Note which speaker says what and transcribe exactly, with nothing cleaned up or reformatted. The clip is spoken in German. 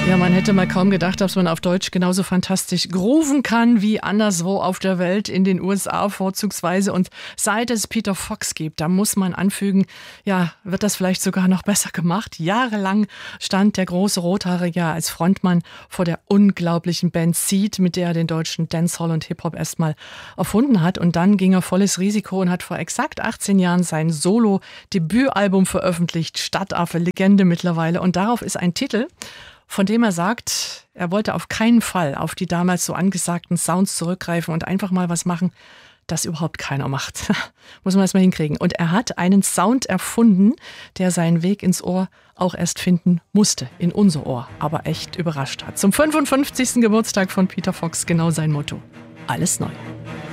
Speaker 1: Ja, man hätte mal kaum gedacht, dass man auf Deutsch genauso fantastisch grooven kann wie anderswo auf der Welt, in den U S A vorzugsweise. Und seit es Peter Fox gibt, da muss man anfügen, ja, wird das vielleicht sogar noch besser gemacht. Jahrelang stand der große Rothaarige ja als Frontmann vor der unglaublichen Band Seed, mit der er den deutschen Dancehall und Hip-Hop erstmal erfunden hat. Und dann ging er volles Risiko und hat vor exakt achtzehn Jahren sein Solo-Debütalbum veröffentlicht, Stadtaffe, Legende mittlerweile. Und darauf ist ein Titel, von dem er sagt, er wollte auf keinen Fall auf die damals so angesagten Sounds zurückgreifen und einfach mal was machen, das überhaupt keiner macht. Muss man erst mal hinkriegen. Und er hat einen Sound erfunden, der seinen Weg ins Ohr auch erst finden musste, in unser Ohr, aber echt überrascht hat. Zum fünfundfünfzigsten Geburtstag von Peter Fox genau sein Motto: Alles neu.